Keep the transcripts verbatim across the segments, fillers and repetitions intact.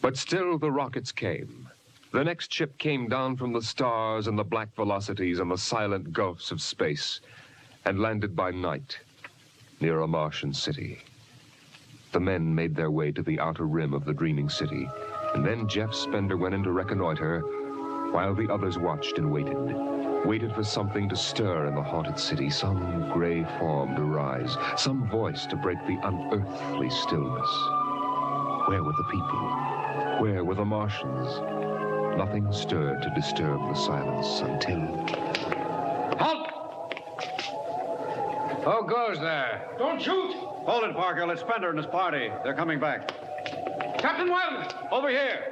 But still the rockets came. The next ship came down from the stars and the black velocities and the silent gulfs of space and landed by night near a Martian city. The men made their way to the outer rim of the dreaming city, and then Jeff Spender went in to reconnoiter while the others watched and waited. Waited for something to stir in the haunted city, some gray form to rise, some voice to break the unearthly stillness. Where were the people? Where were the Martians? Nothing stirred to disturb the silence until... Halt! Who goes there? Don't shoot! Hold it, Parker. It's Spender and his party. They're coming back. Captain Wildman! Over here!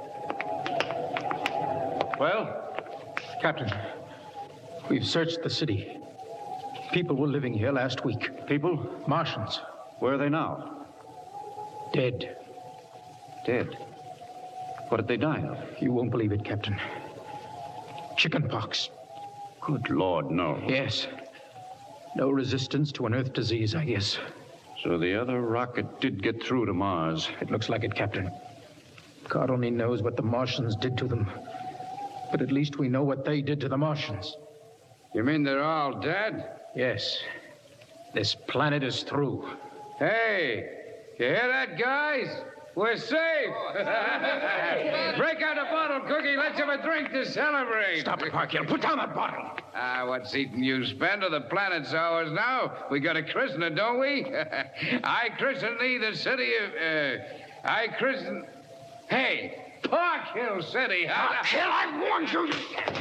Well? Captain, we've searched the city. People were living here last week. People? Martians. Where are they now? Dead. Dead? What did they die of? You won't believe it, Captain. Chickenpox. Good Lord, no. Yes. No resistance to an Earth disease, I guess. So the other rocket did get through to Mars. It looks like it, Captain. God only knows what the Martians did to them. But at least we know what they did to the Martians. You mean they're all dead? Yes. This planet is through. Hey, you hear that, guys? We're safe. Break out a bottle, Cookie. Let's have a drink to celebrate. Stop it, Parkhill. Put down that bottle. Ah, what's eating you, Spender? The planet's ours now. We got a christener, don't we? I christen thee the city of... Uh, I christen... Hey, Park Hill City. Park Hill, I warned you.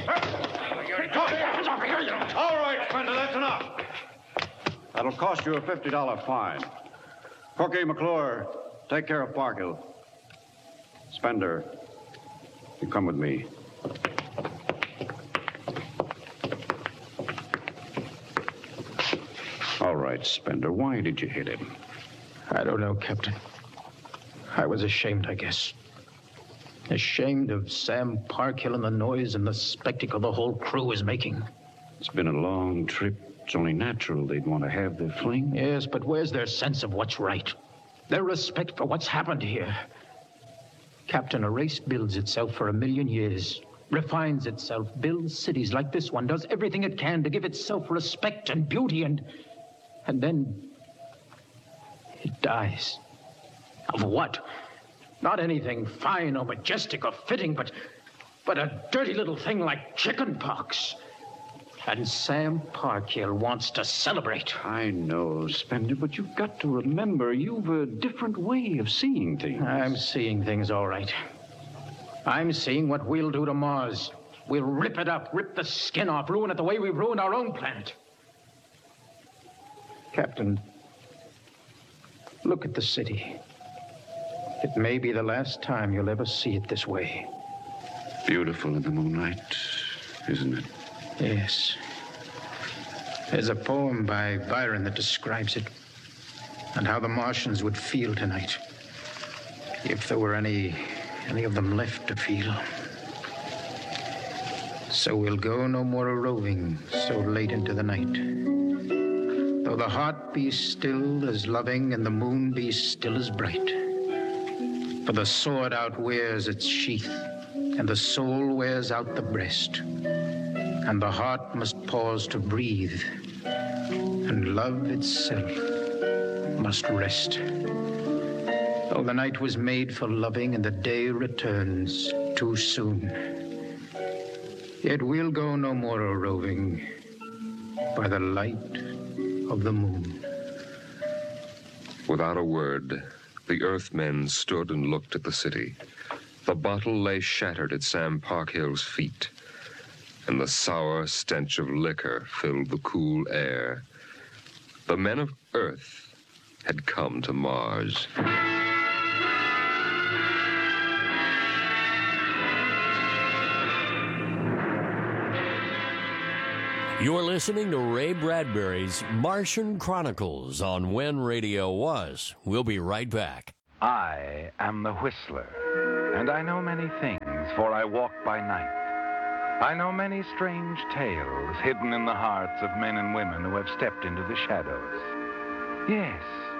All right, Spender, that's enough. That'll cost you a fifty dollar fine. Cookie, McClure, take care of Parkhill. Spender, you come with me. All right, Spender, why did you hit him? I don't know, Captain. I was ashamed, I guess. Ashamed of Sam Parkhill and the noise and the spectacle the whole crew is making. It's been a long trip. It's only natural they'd want to have their fling. Yes, but where's their sense of what's right? Their respect for what's happened here? Captain, a race builds itself for a million years, refines itself, builds cities like this one, does everything it can to give itself respect and beauty, and... and then... it dies. Of what? Not anything fine or majestic or fitting, but... but a dirty little thing like chickenpox. And Sam Parkhill wants to celebrate. I know, Spender, but you've got to remember you've a different way of seeing things. I'm seeing things all right. I'm seeing what we'll do to Mars. We'll rip it up, rip the skin off, ruin it the way we've ruined our own planet. Captain, look at the city. It may be the last time you'll ever see it this way. Beautiful in the moonlight, isn't it? Yes. There's a poem by Byron that describes it, and how the Martians would feel tonight, if there were any, any of them left to feel. So we'll go no more a-roving so late into the night. Though the heart be still as loving and the moon be still as bright. For the sword outwears its sheath, and the soul wears out the breast. And the heart must pause to breathe, and love itself must rest. Though the night was made for loving, and the day returns too soon, yet we'll go no more a-roving by the light of the moon. Without a word, the Earthmen stood and looked at the city. The bottle lay shattered at Sam Parkhill's feet, and the sour stench of liquor filled the cool air. The men of Earth had come to Mars. You're listening to Ray Bradbury's Martian Chronicles on When Radio Was. We'll be right back. I am the Whistler, and I know many things, for I walk by night. I know many strange tales hidden in the hearts of men and women who have stepped into the shadows. Yes,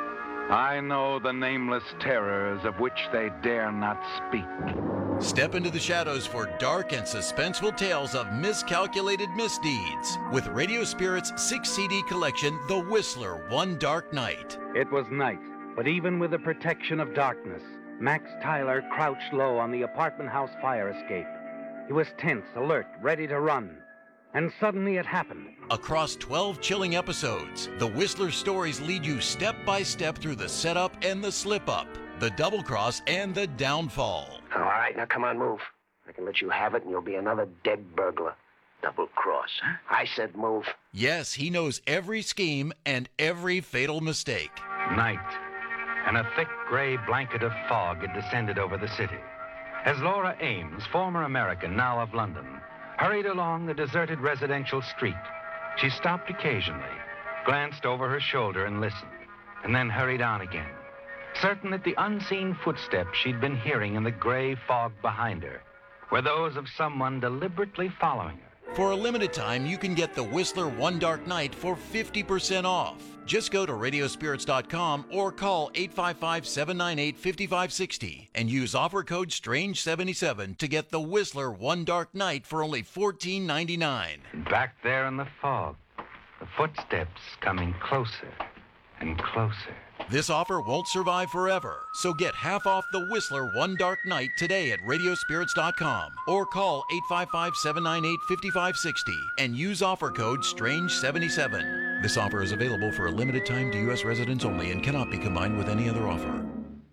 I know the nameless terrors of which they dare not speak. Step into the shadows for dark and suspenseful tales of miscalculated misdeeds with Radio Spirit's six C D collection, The Whistler, One Dark Night. It was night, but even with the protection of darkness, Max Tyler crouched low on the apartment house fire escape. He was tense, alert, ready to run. And suddenly it happened. Across twelve chilling episodes, the Whistler stories lead you step by step through the setup and the slip-up, the double cross and the downfall. All right, now come on, move. I can let you have it and you'll be another dead burglar. Double cross, huh? I said move. Yes, he knows every scheme and every fatal mistake. Night, and a thick gray blanket of fog had descended over the city. As Laura Ames, former American, now of London, hurried along the deserted residential street, she stopped occasionally, glanced over her shoulder and listened, and then hurried on again, certain that the unseen footsteps she'd been hearing in the gray fog behind her were those of someone deliberately following her. For a limited time, you can get the Whistler One Dark Night for fifty percent off. Just go to radio spirits dot com or call eight five five, seven nine eight, five five six zero and use offer code strange seventy-seven to get the Whistler One Dark Night for only fourteen ninety-nine. Back there in the fog, the footsteps coming closer and closer. This offer won't survive forever, so get half off the Whistler One Dark Night today at radio spirits dot com or call eight five five, seven nine eight, five five six zero and use offer code strange seventy-seven. This offer is available for a limited time to U S residents only and cannot be combined with any other offer.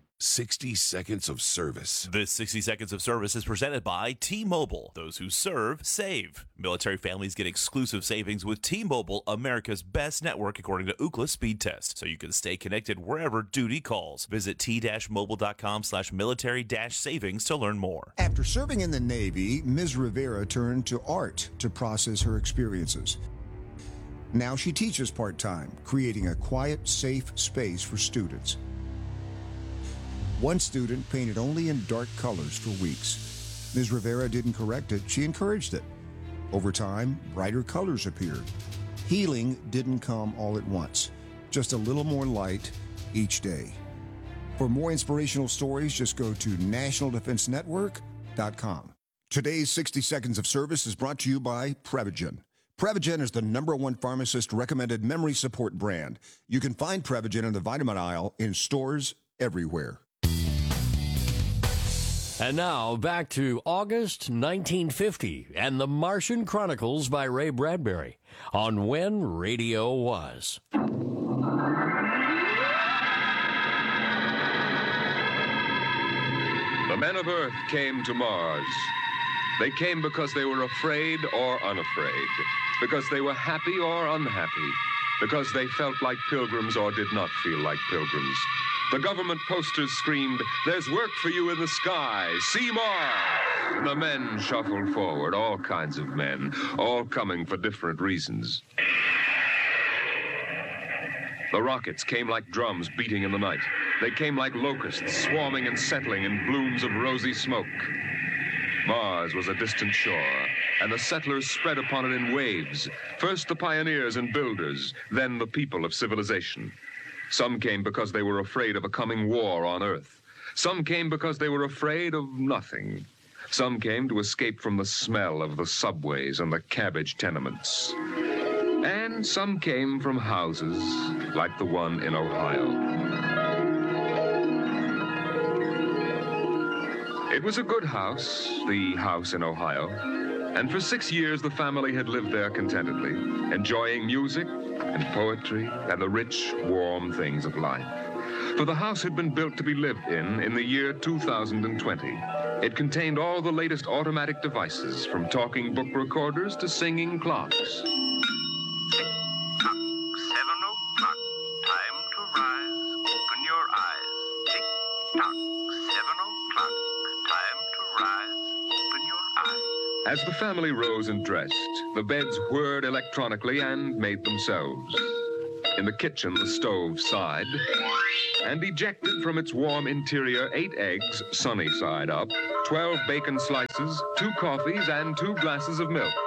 sixty seconds of service. This sixty seconds of service is presented by T-Mobile. Those who serve, save. Military families get exclusive savings with T-Mobile, America's best network according to Ookla Speed Test, so you can stay connected wherever duty calls. Visit t-mobile.com slash military-savings to learn more. After serving in the Navy, Miz Rivera turned to art to process her experiences. Now she teaches part-time, creating a quiet, safe space for students. One student painted only in dark colors for weeks. Miz Rivera didn't correct it, she encouraged it. Over time, brighter colors appeared. Healing didn't come all at once, just a little more light each day. For more inspirational stories, just go to national defense network dot com. Today's sixty seconds of service is brought to you by Prevagen. Prevagen is the number one pharmacist-recommended memory support brand. You can find Prevagen in the vitamin aisle in stores everywhere. And now, back to August nineteen fifty and the Martian Chronicles by Ray Bradbury on When Radio Was. The men of Earth came to Mars. They came because they were afraid or unafraid, because they were happy or unhappy, because they felt like pilgrims or did not feel like pilgrims. The government posters screamed, "There's work for you in the sky. See Mars!" The men shuffled forward, all kinds of men, all coming for different reasons. The rockets came like drums beating in the night. They came like locusts, swarming and settling in blooms of rosy smoke. Mars was a distant shore, and the settlers spread upon it in waves. First the pioneers and builders, then the people of civilization. Some came because they were afraid of a coming war on Earth. Some came because they were afraid of nothing. Some came to escape from the smell of the subways and the cabbage tenements. And some came from houses like the one in Ohio. It was a good house, the house in Ohio, and for six years the family had lived there contentedly, enjoying music and poetry and the rich, warm things of life. For the house had been built to be lived in in the year two thousand twenty. It contained all the latest automatic devices, from talking book recorders to singing clocks. Tick-tock, seven o'clock, time to rise, open your eyes. Tick-tock, seven o'clock, time to rise, open your eyes. As the family rose and dressed, the beds whirred electronically and made themselves. In the kitchen, the stove sighed and ejected from its warm interior eight eggs, sunny side up, twelve bacon slices, two coffees, and two glasses of milk.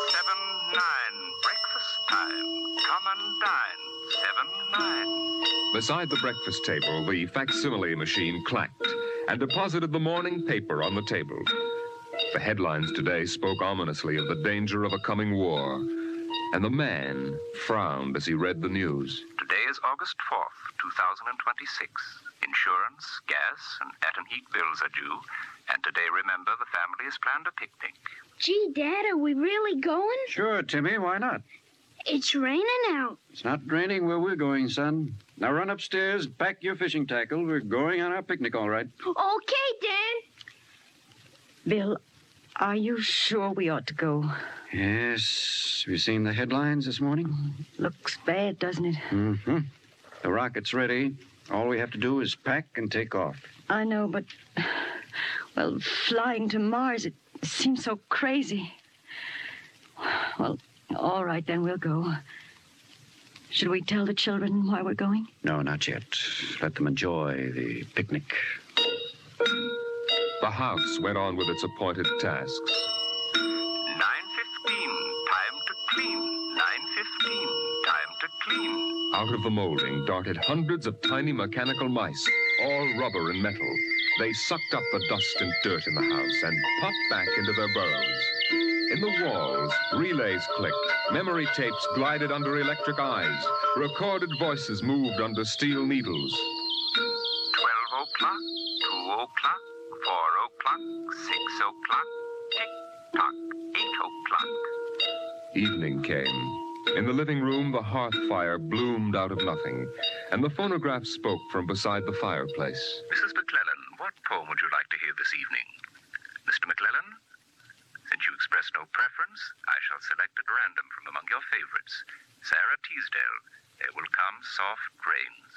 Seven, nine, breakfast time. Come and dine. Seven, nine. Beside the breakfast table, the facsimile machine clacked and deposited the morning paper on the table. The headlines today spoke ominously of the danger of a coming war, and the man frowned as he read the news. Today is August fourth, two thousand twenty-six. Insurance, gas, and atom heat bills are due. And today, remember, the family has planned a picnic. Gee, Dad, are we really going? Sure, Timmy, why not? It's raining out. It's not raining where we're going, son. Now run upstairs, pack your fishing tackle. We're going on our picnic, all right. Okay, Dad. Bill, are you sure we ought to go? Yes. Have you seen the headlines this morning? Looks bad, doesn't it? Mm-hmm. The rocket's ready. All we have to do is pack and take off. I know, but, well, flying to Mars, it seems so crazy. Well, all right, then we'll go. Should we tell the children why we're going? No, not yet. Let them enjoy the picnic. The house went on with its appointed tasks. nine fifteen, time to clean. nine fifteen, time to clean. Out of the molding darted hundreds of tiny mechanical mice, all rubber and metal. They sucked up the dust and dirt in the house and popped back into their burrows. In the walls, relays clicked, memory tapes glided under electric eyes, recorded voices moved under steel needles. Twelve o'clock, two o'clock, four o'clock, six o'clock, tick-tock, eight o'clock. Evening came. In the living room, the hearth fire bloomed out of nothing, and the phonograph spoke from beside the fireplace. Missus McClellan, what poem would you like to hear this evening? Mister McClellan? Since you express no preference, I shall select at random from among your favorites. Sarah Teasdale, There Will Come Soft Rains.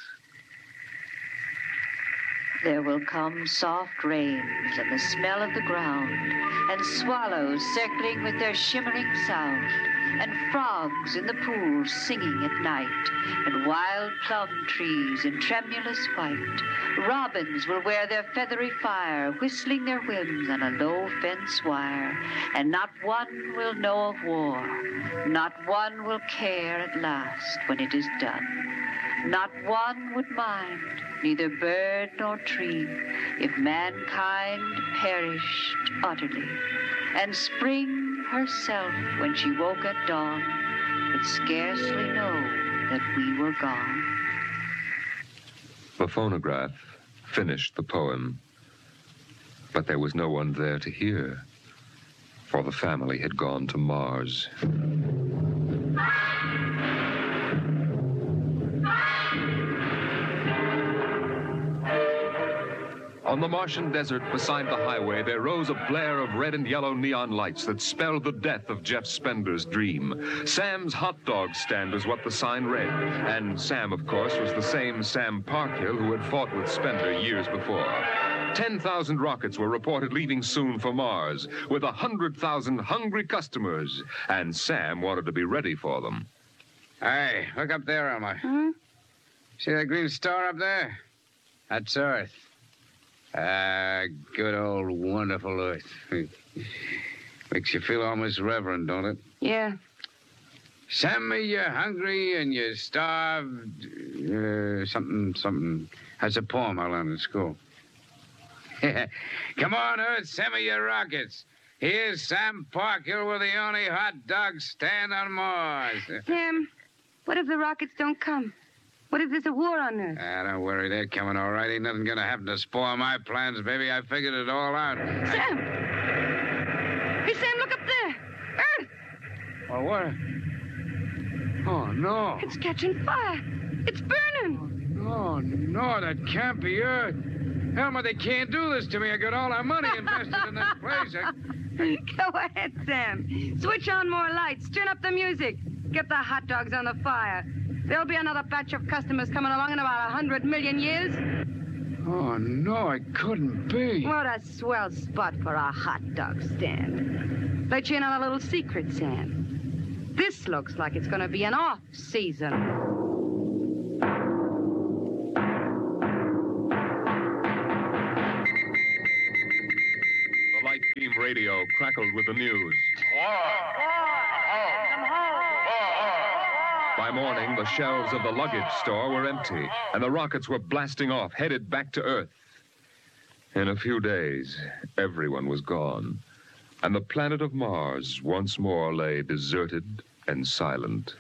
There will come soft rains and the smell of the ground, and swallows circling with their shimmering sound, and frogs in the pools singing at night, and wild plum trees in tremulous white. Robins will wear their feathery fire, whistling their whims on a low fence wire, and not one will know of war, not one will care at last when it is done. Not one would mind, neither bird nor tree, if mankind perished utterly. And spring herself, when she woke at dawn, would scarcely know that we were gone. The phonograph finished the poem, but there was no one there to hear, for the family had gone to Mars. On the Martian desert beside the highway, there rose a blare of red and yellow neon lights that spelled the death of Jeff Spender's dream. Sam's hot dog stand was what the sign read. And Sam, of course, was the same Sam Parkhill who had fought with Spender years before. ten thousand rockets were reported leaving soon for Mars, with one hundred thousand hungry customers. And Sam wanted to be ready for them. Hey, look up there, Elmer. Hmm? See that green star up there? That's Earth. Ah, good old wonderful Earth. Makes you feel almost reverent, don't it? Yeah. Send me you're hungry and you're starved. Uh, something, something. That's a poem I learned in school. Come on, Earth, send me your rockets. Here's Sam Parkhill with the only hot dog stand on Mars. Sam, what if the rockets don't come? What if there's a war on Earth? Ah, don't worry, they're coming all right. Ain't nothing gonna happen to spoil my plans, baby. I figured it all out. Sam! Hey, Sam, look up there! Earth! Well, what? Oh, no. It's catching fire. It's burning. Oh, no, that can't be Earth. Elmer, they can't do this to me. I got all our money invested in this place. I... Go ahead, Sam. Switch on more lights. Turn up the music. Get the hot dogs on the fire. There'll be another batch of customers coming along in about a hundred million years. Oh, no, it couldn't be. What a swell spot for a hot dog stand. Let you in on a little secret, Sam. This looks like it's going to be an off-season. The light beam radio crackled with the news. By morning, the shelves of the luggage store were empty, and the rockets were blasting off, headed back to Earth. In a few days, everyone was gone, and the planet of Mars once more lay deserted and silent.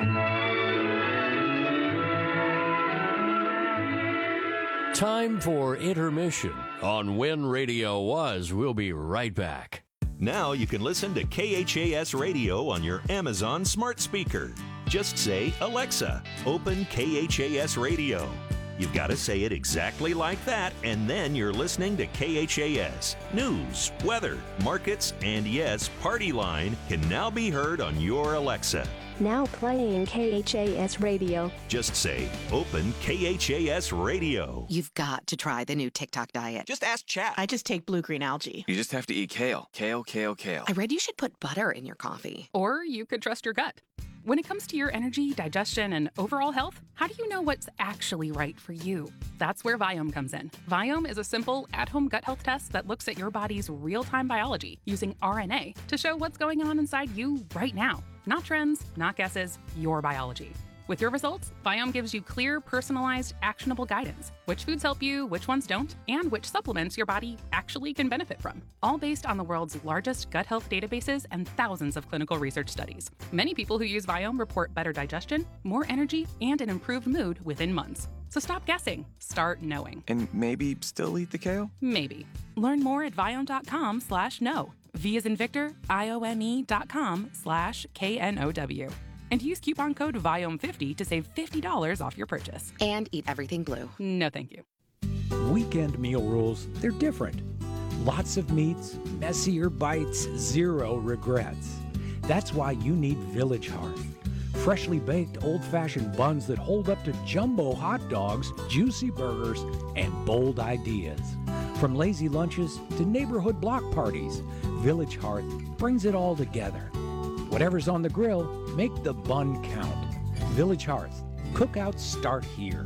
Time for intermission on When Radio Was. We'll be right back. Now you can listen to K H A S Radio on your Amazon smart speaker. Just say, Alexa, open K H A S Radio. You've got to say it exactly like that, and then you're listening to K H A S. News, weather, markets, and yes, Party Line can now be heard on your Alexa. Now playing K H A S Radio. Just say, open K H A S Radio. You've got to try the new TikTok diet. Just ask Chat. I just take blue-green algae. You just have to eat kale. Kale, kale, kale. I read you should put butter in your coffee. Or you could trust your gut. When it comes to your energy, digestion, and overall health, how do you know what's actually right for you? That's where Viome comes in. Viome is a simple, at-home gut health test that looks at your body's real-time biology using R N A to show what's going on inside you right now. Not trends, not guesses, your biology. With your results, Viome gives you clear, personalized, actionable guidance. Which foods help you, which ones don't, and which supplements your body actually can benefit from. All based on the world's largest gut health databases and thousands of clinical research studies. Many people who use Viome report better digestion, more energy, and an improved mood within months. So stop guessing. Start knowing. And maybe still eat the kale? Maybe. Learn more at Viome.com slash know. V as in Victor, I O M E dot com slash K N O W. And use coupon code Viome fifty to save fifty dollars off your purchase. And eat everything blue. No, thank you. Weekend meal rules, they're different. Lots of meats, messier bites, zero regrets. That's why you need Village Hearth. Freshly baked old-fashioned buns that hold up to jumbo hot dogs, juicy burgers, and bold ideas. From lazy lunches to neighborhood block parties, Village Hearth brings it all together. Whatever's on the grill, make the bun count. Village Hearth. Cookouts start here.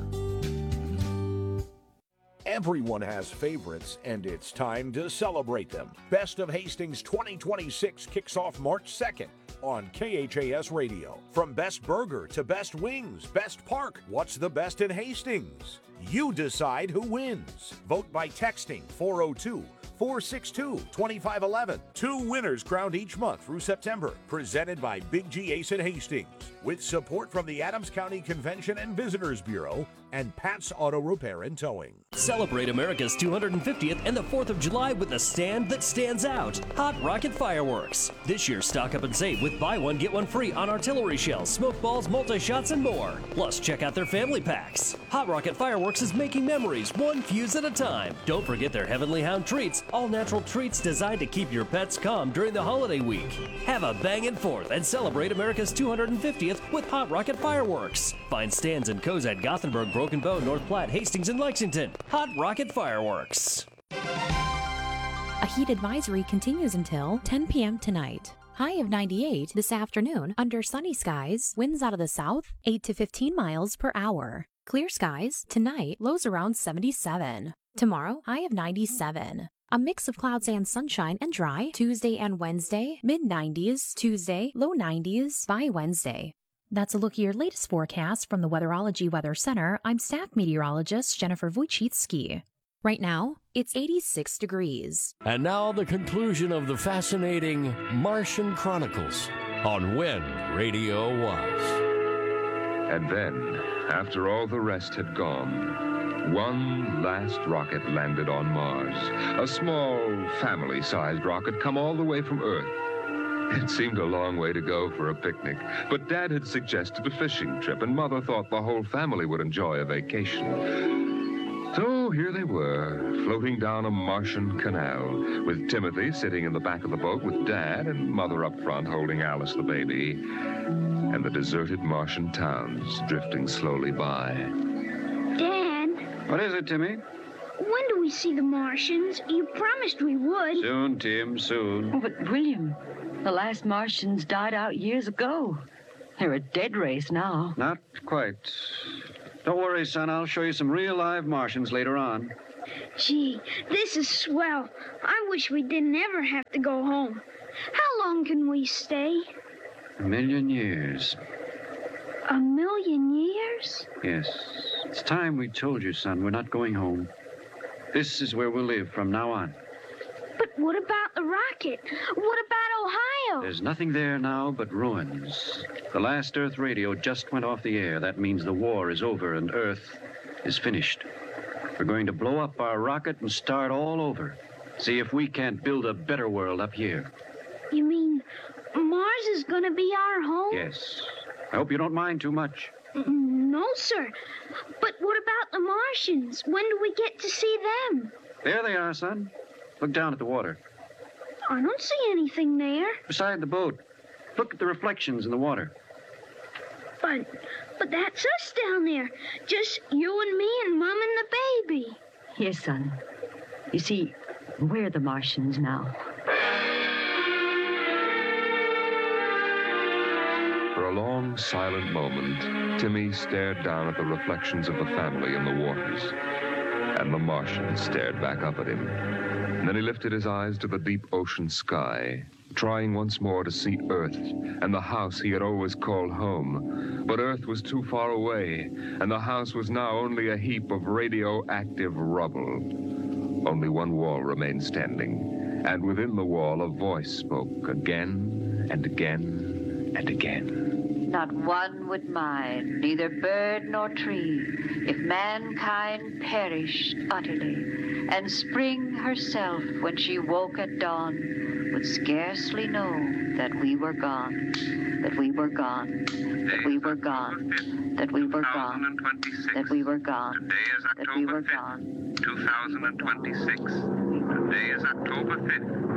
Everyone has favorites, and it's time to celebrate them. Best of Hastings twenty twenty-six kicks off March second on K H A S Radio. From best burger to best wings, best park, what's the best in Hastings? You decide who wins. Vote by texting four oh two, four six two, two five one one. Two winners crowned each month through September. Presented by Big G Ace in Hastings. With support from the Adams County Convention and Visitors Bureau and Pat's Auto Repair and Towing. Celebrate America's two hundred fiftieth and the fourth of July with a stand that stands out. Hot Rocket Fireworks. This year, stock up and save with buy one, get one free on artillery shells, smoke balls, multi-shots, and more. Plus, check out their family packs. Hot Rocket Fireworks is making memories, one fuse at a time. Don't forget their Heavenly Hound treats, all natural treats designed to keep your pets calm during the holiday week. Have a bangin' fourth and celebrate America's two hundred fiftieth with Hot Rocket Fireworks. Find stands and Cozad, Gothenburg, Broken Bow, North Platte, Hastings, and Lexington. Hot Rocket Fireworks. A heat advisory continues until ten p.m. tonight. High of ninety-eight this afternoon under sunny skies, winds out of the south, eight to fifteen miles per hour. Clear skies, tonight, lows around seventy-seven. Tomorrow, high of ninety-seven. A mix of clouds and sunshine and dry, Tuesday and Wednesday, mid nineties, Tuesday, low nineties by Wednesday. That's a look at your latest forecast from the Weatherology Weather Center. I'm staff meteorologist Jennifer Wojcicki. Right now, it's eighty-six degrees. And now the conclusion of the fascinating Martian Chronicles on When Radio Was. And then, after all the rest had gone, one last rocket landed on Mars. A small, family-sized rocket come all the way from Earth. It seemed a long way to go for a picnic, but Dad had suggested a fishing trip, and Mother thought the whole family would enjoy a vacation. So here they were, floating down a Martian canal, with Timothy sitting in the back of the boat with Dad and Mother up front holding Alice the baby, and the deserted Martian towns drifting slowly by. Dad? What is it, Timmy? When do we see the Martians? You promised we would. Soon, Tim, soon. Oh, but William, the last Martians died out years ago. They're a dead race now. Not quite. Don't worry, son. I'll show you some real live Martians later on. Gee, this is swell. I wish we didn't ever have to go home. How long can we stay? A million years. A million years? Yes. It's time we told you, son, we're not going home. This is where we'll live from now on. But what about the rocket? What about Ohio? There's nothing there now but ruins. The last Earth radio just went off the air. That means the war is over and Earth is finished. We're going to blow up our rocket and start all over. See if we can't build a better world up here. You mean Mars is going to be our home? Yes. I hope you don't mind too much. No, sir. But what about the Martians? When do we get to see them? There they are, son. Look down at the water. I don't see anything there. Beside the boat. Look at the reflections in the water. But, but that's us down there. Just you and me and Mom and the baby. Yes, son. You see, we're the Martians now. For a long, silent moment, Timmy stared down at the reflections of the family in the waters. And the Martian stared back up at him. And then he lifted his eyes to the deep ocean sky, trying once more to see Earth and the house he had always called home. But Earth was too far away, and the house was now only a heap of radioactive rubble. Only one wall remained standing, and within the wall a voice spoke again and again and again. Not one would mind, neither bird nor tree, if mankind perished utterly, and spring herself, when she woke at dawn, would scarcely know that we were gone, that we were gone, that we were gone, that we were gone, that we were gone, Today is that we were October gone. fifth, two thousand twenty-six. Today is October fifth,